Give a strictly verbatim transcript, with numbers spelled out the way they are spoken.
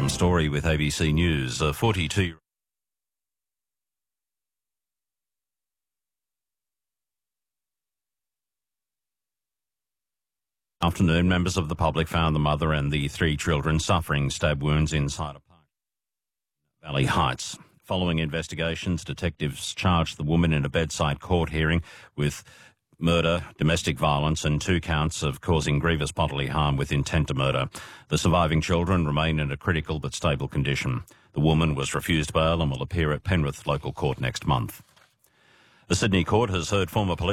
Adam Story with A B C News. A forty-two afternoon, members of the public found the mother and the three children suffering stab wounds inside a park in Valley Heights. Following investigations, detectives charged the woman in a bedside court hearing with murder, domestic violence and two counts of causing grievous bodily harm with intent to murder. The surviving children remain in a critical but stable condition. The woman was refused bail and will appear at Penrith Local Court next month. The Sydney Court has heard former police